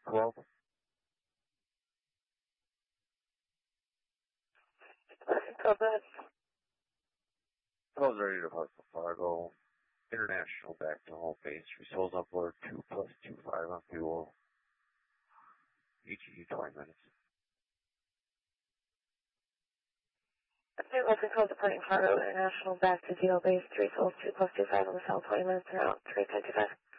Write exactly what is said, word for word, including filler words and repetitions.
twelve. Go ahead. twelve's ready to depart for Fargo. International back to home base. Results upload two plus two five on fuel. E T U twenty minutes. Okay, let's call departing Fargo International back to D L base. Three souls, two plus two five on the cell, twenty minutes and out. Three ten two five.